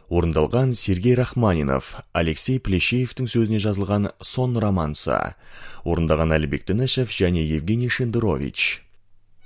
Орындалған Сергей Рахманинов, Алексей Плещеевтің сөзіне жазылған «Сон романсы». Орындаған Әлібек Тінішев және Евгений Шендерович.